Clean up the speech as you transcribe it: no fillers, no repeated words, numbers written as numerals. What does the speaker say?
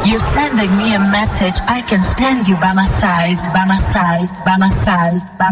You're sending me a message. I can stand you by my side, by my side, by my side, by